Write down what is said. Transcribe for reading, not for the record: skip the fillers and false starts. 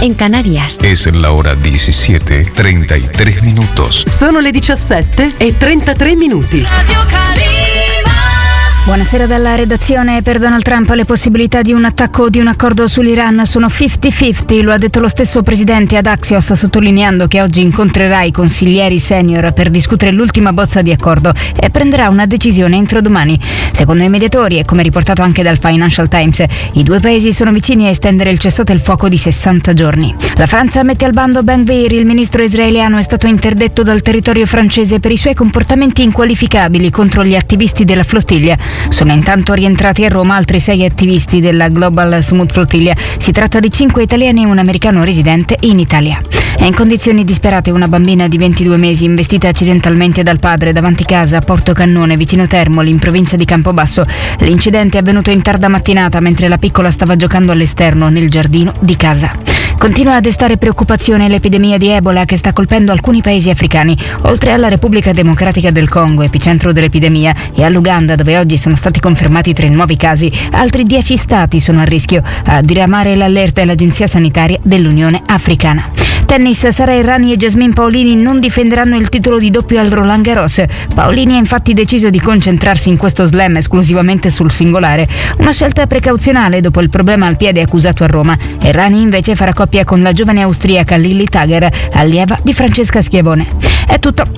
en Canarias. Es la hora 17:33 minutos. Sono le 17:33 minuti. Radio Calima. Buonasera dalla redazione. Per Donald Trump le possibilità di un attacco o di un accordo sull'Iran sono 50-50, lo ha detto lo stesso presidente ad Axios, sottolineando che oggi incontrerà i consiglieri senior per discutere l'ultima bozza di accordo e prenderà una decisione entro domani. Secondo i mediatori, e come riportato anche dal Financial Times, i due paesi sono vicini a estendere il cessate il fuoco di 60 giorni. La Francia mette al bando Ben-Gvir. Il ministro israeliano è stato interdetto dal territorio francese per i suoi comportamenti inqualificabili contro gli attivisti della flottiglia. Sono intanto rientrati a Roma altri 6 attivisti della Global Smooth Flottiglia. Si tratta di 5 italiani e un americano residente in Italia. È in condizioni disperate una bambina di 22 mesi investita accidentalmente dal padre davanti casa a Porto Cannone, vicino Termoli, in provincia di Campobasso. L'incidente è avvenuto in tarda mattinata mentre la piccola stava giocando all'esterno nel giardino di casa. Continua a destare preoccupazione l'epidemia di Ebola che sta colpendo alcuni paesi africani, oltre alla Repubblica Democratica del Congo, epicentro dell'epidemia, e all'Uganda, dove oggi sono stati confermati 3 nuovi casi. Altri 10 stati sono a rischio. A diramare l'allerta è l'Agenzia Sanitaria dell'Unione Africana. Tennis, Sara Errani e Jasmine Paolini non difenderanno il titolo di doppio al Roland Garros. Paolini ha infatti deciso di concentrarsi in questo slam esclusivamente sul singolare, una scelta precauzionale dopo il problema al piede accusato a Roma. Errani invece farà coppia con la giovane austriaca Lilly Tager, allieva di Francesca Schiavone. È tutto.